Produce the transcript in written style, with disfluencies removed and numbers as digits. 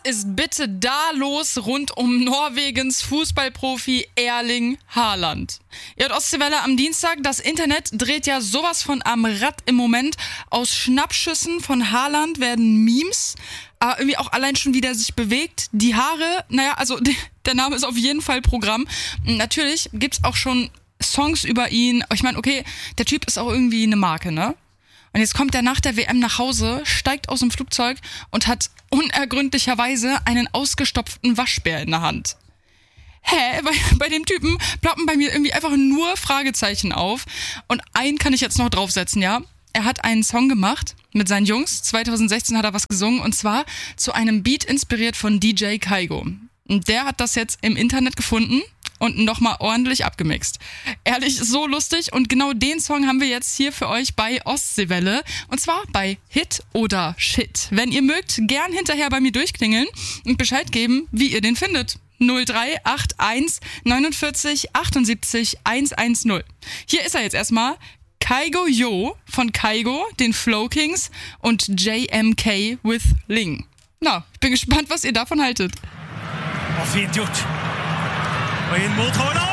ist bitte da los rund um Norwegens Fußballprofi Erling Haaland? Ihr hört Ostseewelle am Dienstag. Das Internet dreht ja sowas von am Rad im Moment. Aus Schnappschüssen von Haaland werden Memes. Aber irgendwie auch allein schon, wie der sich bewegt. Die Haare, der Name ist auf jeden Fall Programm. Natürlich gibt's auch schon Songs über ihn. Ich meine, okay, der Typ ist auch irgendwie eine Marke, ne? Und jetzt kommt er nach der WM nach Hause, steigt aus dem Flugzeug und hat unergründlicherweise einen ausgestopften Waschbär in der Hand. Bei dem Typen ploppen bei mir irgendwie einfach nur Fragezeichen auf. Und einen kann ich jetzt noch draufsetzen, ja? Er hat einen Song gemacht mit seinen Jungs. 2016 hat er was gesungen und zwar zu einem Beat inspiriert von DJ Kygo. Und der hat das jetzt im Internet gefunden und nochmal ordentlich abgemixt. Ehrlich, so lustig. Und genau den Song haben wir jetzt hier für euch bei Ostseewelle. Und zwar bei Hit oder Shit. Wenn ihr mögt, gern hinterher bei mir durchklingeln und Bescheid geben, wie ihr den findet. 0381 49 78 110. Hier ist er jetzt erstmal. Kygo Yo von Kygo, den Flow Kings und JMK with Ling. Na, ich bin gespannt, was ihr davon haltet. Fint gjort. Og inn mot Haaland!